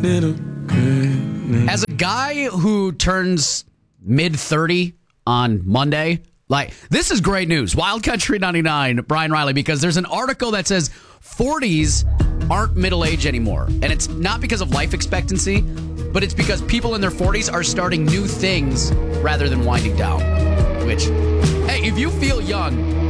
As a guy who turns mid-30 on Monday, this is great news. Wild Country 99, Brian Riley, because there's an article that says 40s aren't middle age anymore. And it's not because of life expectancy, but it's because people in their 40s are starting new things rather than winding down. Which, hey, if you feel young,